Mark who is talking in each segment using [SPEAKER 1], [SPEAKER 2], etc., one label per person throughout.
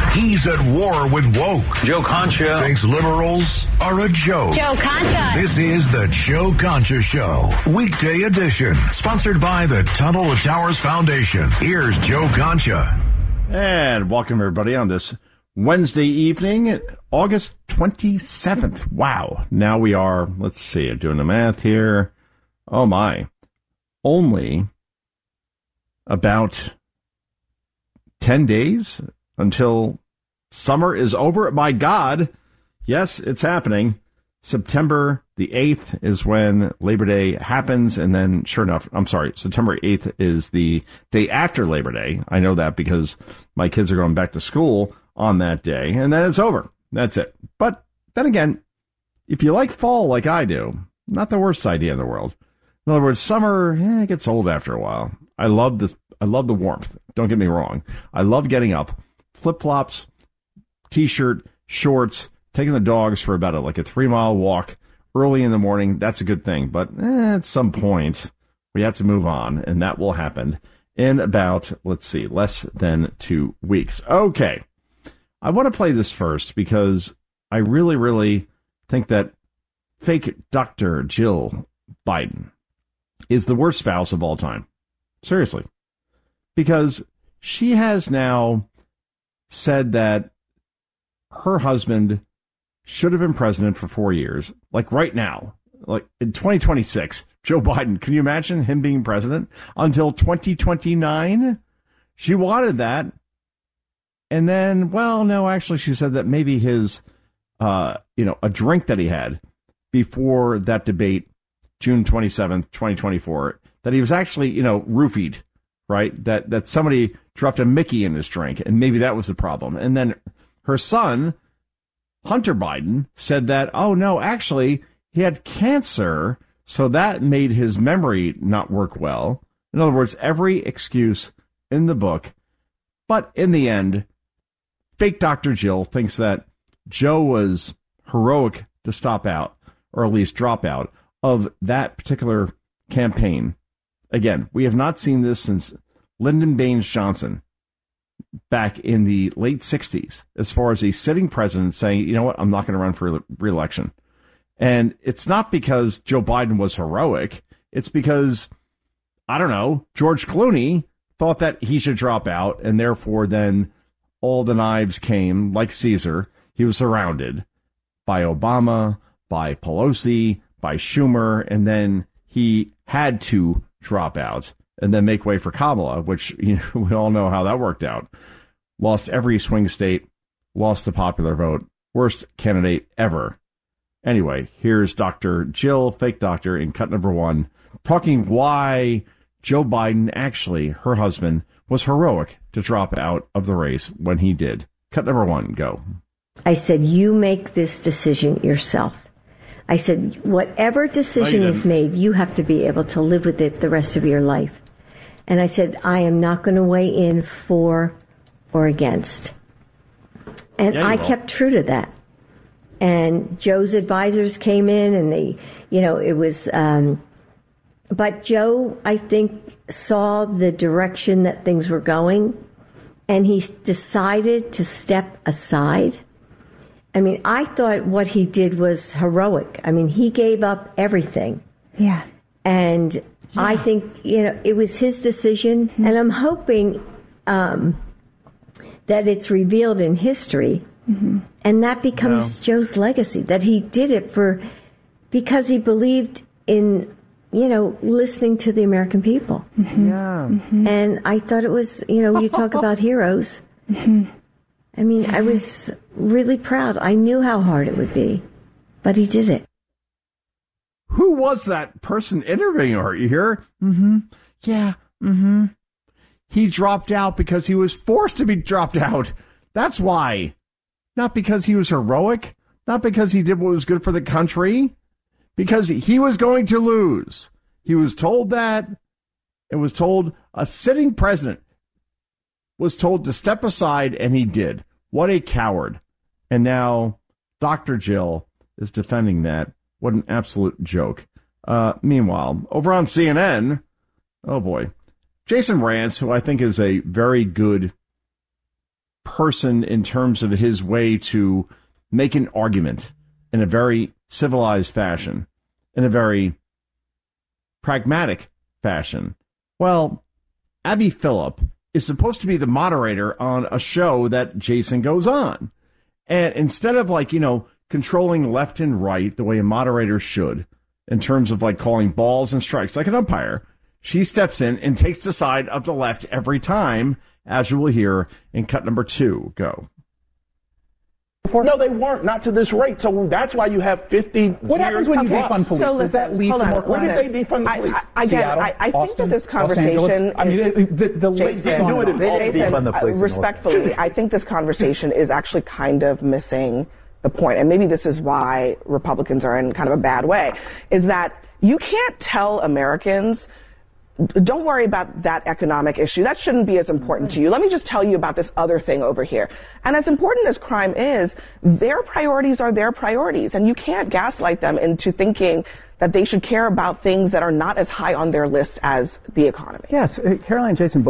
[SPEAKER 1] He's at war with woke.
[SPEAKER 2] Joe Concha
[SPEAKER 1] thinks liberals are a joke.
[SPEAKER 3] Joe Concha.
[SPEAKER 1] This is the Joe Concha Show, weekday edition, sponsored by the Tunnel to Towers Foundation. Here's Joe Concha.
[SPEAKER 4] And welcome, everybody, on this Wednesday evening, August 27th. Wow. Now we are, let's see, I'm doing the math here. Oh, my. Only about 10 days until summer is over. My God. Yes, it's happening. September the 8th is when Labor Day happens. And then, sure enough, I'm sorry, September 8th is the day after Labor Day. I know that because my kids are going back to school on that day. And then it's over. That's it. But then again, if you like fall like I do, not the worst idea in the world. In other words, summer, it gets old after a while. I love the warmth. Don't get me wrong. I love getting up, flip-flops, T-shirt, shorts, taking the dogs for about a 3-mile walk early in the morning. That's a good thing. But at some point, we have to move on, and that will happen in about, less than 2 weeks. Okay. I want to play this first because I really, really think that fake Dr. Jill Biden is the worst spouse of all time. Seriously. Because she has now said that her husband should have been president for 4 years. Like right now, like in 2026, Joe Biden, can you imagine him being president until 2029? She wanted that. And then, well, no, actually, she said that maybe his, a drink that he had before that debate, June 27th, 2024, that he was actually, roofied, right? That somebody dropped a Mickey in his drink, and maybe that was the problem. And then her son, Hunter Biden, said that, oh, no, actually, he had cancer, so that made his memory not work well. In other words, every excuse in the book. But in the end, fake Dr. Jill thinks that Joe was heroic to stop out, or at least drop out, of that particular campaign. Again, we have not seen this since Lyndon Baines Johnson back in the late 60s, as far as a sitting president saying, you know what, I'm not going to run for re-election. And it's not because Joe Biden was heroic. It's because, I don't know, George Clooney thought that he should drop out, and therefore then all the knives came, like Caesar. He was surrounded by Obama, by Pelosi, by Schumer, and then he had to drop out and then make way for Kamala, which we all know how that worked out. Lost every swing state, lost the popular vote, worst candidate ever. Anyway, here's Dr. Jill, fake doctor, in cut number 1, talking why Joe Biden, actually, her husband, was heroic to drop out of the race when he did. Cut number 1, go.
[SPEAKER 5] I said, you make this decision yourself. I said, whatever decision is made, you have to be able to live with it the rest of your life. And I said, I am not going to weigh in for or against. And I kept true to that. And Joe's advisors came in and they, it was, but Joe, I think, saw the direction that things were going, and he decided to step aside. I mean, I thought what he did was heroic. I mean, he gave up everything.
[SPEAKER 3] Yeah.
[SPEAKER 5] And I think, it was his decision. Mm-hmm. And I'm hoping that it's revealed in history. Mm-hmm. And that becomes Joe's legacy, that he did it because he believed in, listening to the American people.
[SPEAKER 4] Mm-hmm. Yeah.
[SPEAKER 5] Mm-hmm. And I thought it was, you talk about heroes. Mm-hmm. I mean, I was really proud. I knew how hard it would be, but he did it.
[SPEAKER 4] Who was that person interviewing her? You hear? Mm-hmm. Yeah. Mm-hmm. He dropped out because he was forced to be dropped out. That's why. Not because he was heroic. Not because he did what was good for the country. Because he was going to lose. He was told that. It was told a sitting president was told to step aside, and he did. What a coward. And now Dr. Jill is defending that. What an absolute joke. Meanwhile, over on CNN, oh boy, Jason Rantz, who I think is a very good person in terms of his way to make an argument in a very civilized fashion, in a very pragmatic fashion. Well, Abby Phillip is supposed to be the moderator on a show that Jason goes on. And instead of controlling left and right the way a moderator should, in terms of calling balls and strikes like an umpire, she steps in and takes the side of the left every time, as you will hear in cut number 2. Go.
[SPEAKER 2] No, they weren't, not to this rate. So that's why you have 50.
[SPEAKER 3] What happens when you defund police?
[SPEAKER 6] So
[SPEAKER 3] Does that lead to more crime?
[SPEAKER 2] When did they defund the police?
[SPEAKER 6] I think that this conversation. Respectfully, I think this conversation is actually kind of missing the point, and maybe this is why Republicans are in kind of a bad way, is that you can't tell Americans, don't worry about that economic issue. That shouldn't be as important to you. Let me just tell you about this other thing over here. And as important as crime is, their priorities are their priorities. And you can't gaslight them into thinking that they should care about things that are not as high on their list as the economy.
[SPEAKER 3] Yes, Caroline, Jason.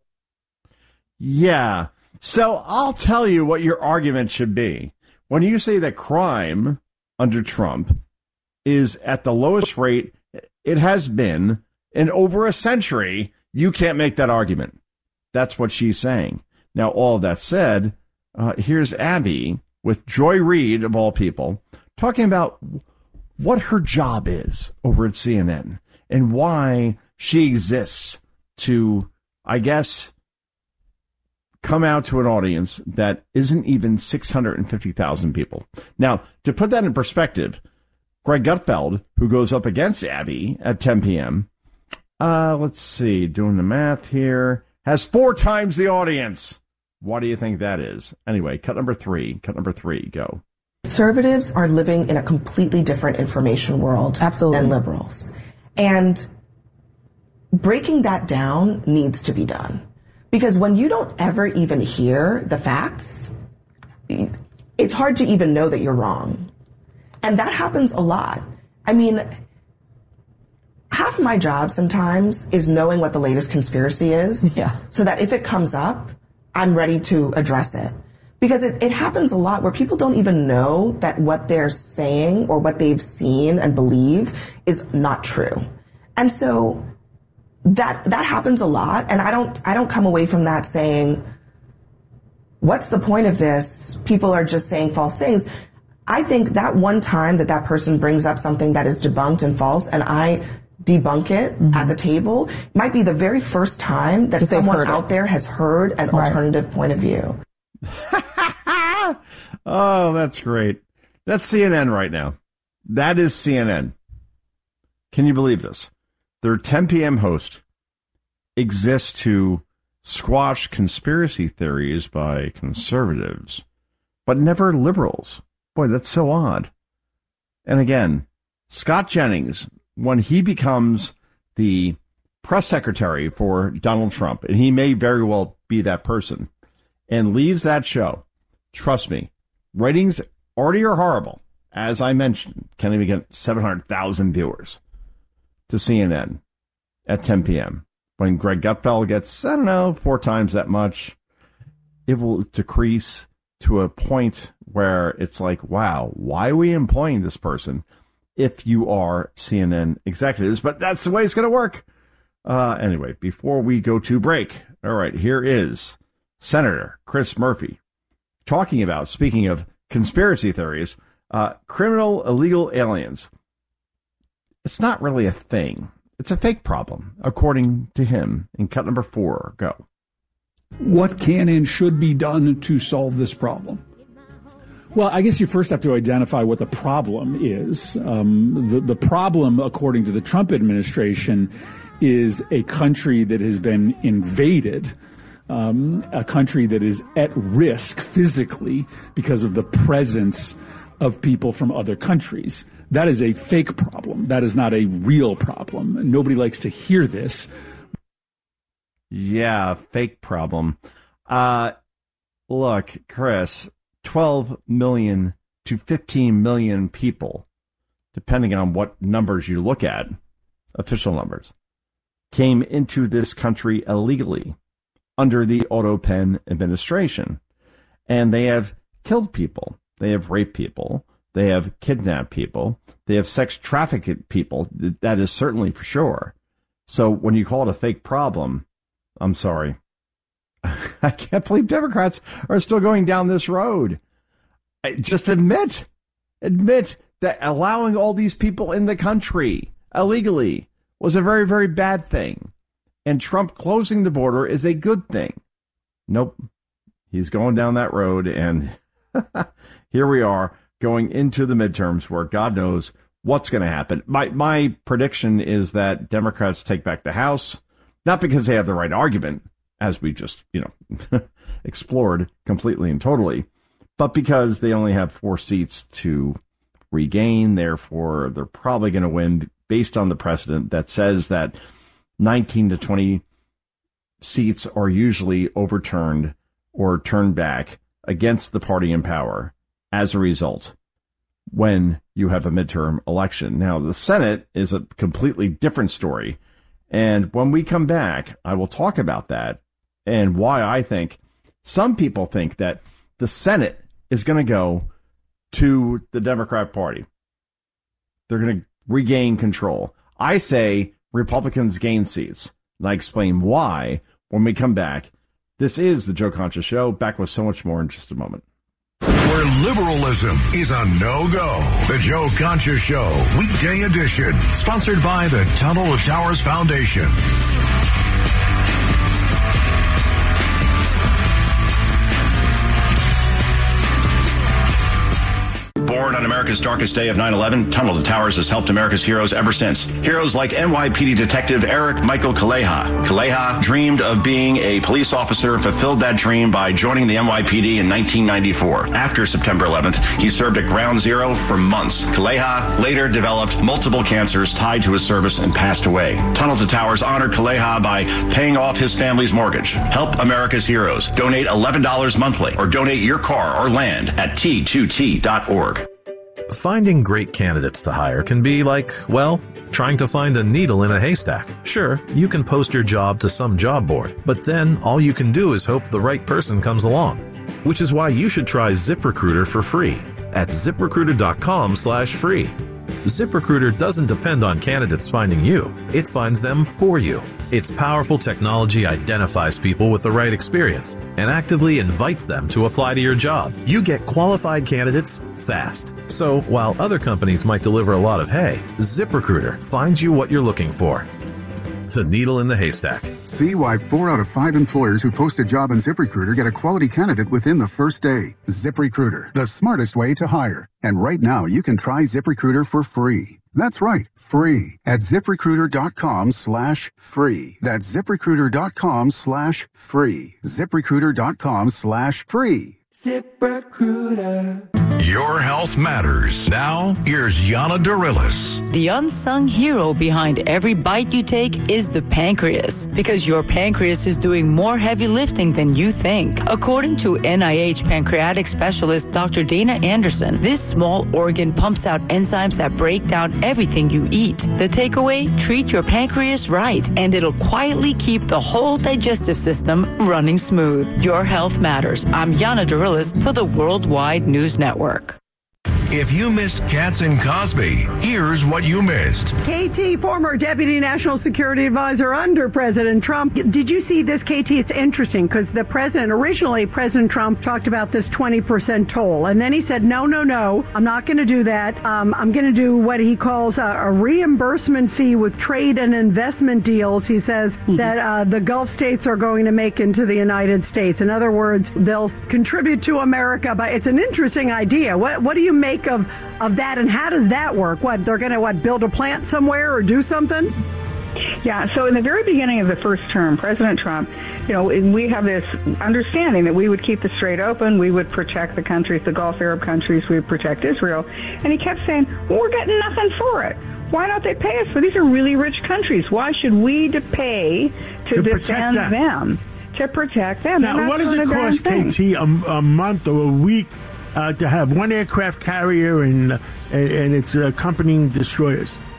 [SPEAKER 4] Yeah. So I'll tell you what your argument should be. When you say that crime under Trump is at the lowest rate it has been in over a century, you can't make that argument. That's what she's saying. Now, all of that said, here's Abby with Joy Reid, of all people, talking about what her job is over at CNN and why she exists to, I guess, come out to an audience that isn't even 650,000 people. Now, to put that in perspective, Greg Gutfeld, who goes up against Abby at 10 p.m., let's see, doing the math here, has 4 times the audience. What do you think that is? Anyway, cut number 3, go.
[SPEAKER 7] Conservatives are living in a completely different information world than liberals. And breaking that down needs to be done. Because when you don't ever even hear the facts, it's hard to even know that you're wrong. And that happens a lot. I mean, half my job sometimes is knowing what the latest conspiracy is. Yeah. So that if it comes up, I'm ready to address it. Because it happens a lot where people don't even know that what they're saying or what they've seen and believe is not true. And so that happens a lot, and I don't come away from that saying, what's the point of this? People are just saying false things. I think that one time that person brings up something that is debunked and false, and I debunk it at the table, might be the very first time that someone out there has heard an alternative point of view.
[SPEAKER 4] Oh, that's great. That's CNN right now. That is CNN. Can you believe this? Their 10 p.m. host exists to squash conspiracy theories by conservatives, but never liberals. Boy, that's so odd. And again, Scott Jennings, when he becomes the press secretary for Donald Trump, and he may very well be that person, and leaves that show, trust me, ratings already are horrible. As I mentioned, can't even get 700,000 viewers to CNN at 10 p.m. When Greg Gutfeld gets, 4 times that much, it will decrease to a point where it's like, wow, why are we employing this person if you are CNN executives? But that's the way it's going to work. Anyway, before we go to break, all right, here is Senator Chris Murphy talking about, speaking of conspiracy theories, criminal illegal aliens. It's not really a thing. It's a fake problem, according to him. In cut number 4, go.
[SPEAKER 8] What can and should be done to solve this problem? Well, I guess you first have to identify what the problem is. The problem, according to the Trump administration, is a country that has been invaded, a country that is at risk physically because of the presence of people from other countries. That is a fake problem. That is not a real problem. Nobody likes to hear this.
[SPEAKER 4] Yeah, fake problem. Look, Chris, 12 million to 15 million people, depending on what numbers you look at, official numbers, came into this country illegally under the Otto Penn administration. And they have killed people. They have raped people. They have kidnapped people. They have sex trafficked people. That is certainly for sure. So when you call it a fake problem, I'm sorry. I can't believe Democrats are still going down this road. Just admit that allowing all these people in the country illegally was a very, very bad thing. And Trump closing the border is a good thing. Nope. He's going down that road, and here we are going into the midterms where God knows what's going to happen. My prediction is that Democrats take back the House, not because they have the right argument, as we just, explored completely and totally, but because they only have 4 seats to regain. Therefore, they're probably going to win based on the precedent that says that 19 to 20 seats are usually overturned or turned back against the party in power as a result when you have a midterm election. Now, the Senate is a completely different story. And when we come back, I will talk about that and why I think some people think that the Senate is going to go to the Democrat Party. They're going to regain control. I say Republicans gain seats. And I explain why when we come back. This is the Joe Concha Show. Back with so much more in just a moment.
[SPEAKER 1] Where liberalism is a no-go. The Joe Concha Show, weekday edition. Sponsored by the Tunnel to Towers Foundation.
[SPEAKER 9] Born on America's darkest day of 9/11, Tunnel to Towers has helped America's heroes ever since. Heroes like NYPD Detective Eric Michael Kaleha. Kaleha dreamed of being a police officer, fulfilled that dream by joining the NYPD in 1994. After September 11th, he served at Ground Zero for months. Kaleha later developed multiple cancers tied to his service and passed away. Tunnel to Towers honored Kaleha by paying off his family's mortgage. Help America's heroes. Donate $11 monthly or donate your car or land at T2T.org.
[SPEAKER 10] Finding great candidates to hire can be like, well, trying to find a needle in a haystack. Sure, you can post your job to some job board, but then all you can do is hope the right person comes along. Which is why you should try ZipRecruiter for free at ZipRecruiter.com/free. ZipRecruiter doesn't depend on candidates finding you. It finds them for you. Its powerful technology identifies people with the right experience and actively invites them to apply to your job. You get qualified candidates fast. So while other companies might deliver a lot of hay, ZipRecruiter finds you what you're looking for. The needle in the haystack.
[SPEAKER 11] See why 4 out of 5 employers who post a job on ZipRecruiter get a quality candidate within the first day. ZipRecruiter, the smartest way to hire. And right now, you can try ZipRecruiter for free. That's right, free at ZipRecruiter.com/free. That's ZipRecruiter.com/free. ZipRecruiter.com/free.
[SPEAKER 1] ZipRecruiter. Your health matters. Now, here's Yana Darilis.
[SPEAKER 12] The unsung hero behind every bite you take is the pancreas, because your pancreas is doing more heavy lifting than you think. According to NIH pancreatic specialist Dr. Dana Anderson, this small organ pumps out enzymes that break down everything you eat. The takeaway? Treat your pancreas right, and it'll quietly keep the whole digestive system running smooth. Your health matters. I'm Yana Darilis for the Worldwide News Network.
[SPEAKER 1] If you missed Katz and Cosby, here's what you missed.
[SPEAKER 13] KT, former Deputy National Security Advisor under President Trump. Did you see this, KT? It's interesting because originally President Trump talked about this 20% toll. And then he said, no, I'm not going to do that. I'm going to do what he calls a reimbursement fee with trade and investment deals. He says that the Gulf states are going to make into the United States. In other words, they'll contribute to America. But it's an interesting idea. What do you make of that, and how does that work? What, they're going to build a plant somewhere or do something?
[SPEAKER 14] Yeah, so in the very beginning of the first term, President Trump, we have this understanding that we would keep the Strait open, we would protect the countries, the Gulf Arab countries, we would protect Israel, and he kept saying, well, we're getting nothing for it. Why don't they pay us? For these are really rich countries. Why should we pay to defend them? To protect them.
[SPEAKER 15] Now, what does it cost, KT, a month or a week to have one aircraft carrier and its accompanying destroyers?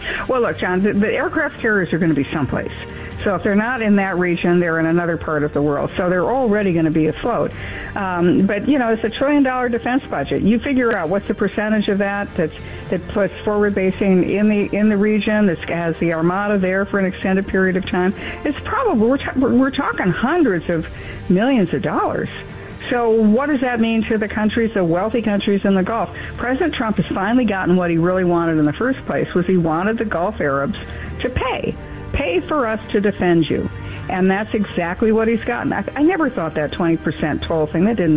[SPEAKER 14] Well, look, John, the aircraft carriers are going to be someplace. So if they're not in that region, they're in another part of the world. So they're already going to be afloat. But, you know, it's $1 trillion defense budget. You figure out what's the percentage of that puts forward basing in the region, that has the Armada there for an extended period of time. It's probably, we're talking hundreds of millions of dollars. So what does that mean to the countries, the wealthy countries in the Gulf? President Trump has finally gotten what he really wanted in the first place, was he wanted the Gulf Arabs to pay for us to defend you. And that's exactly what he's gotten. I never thought that 20% toll thing, that didn't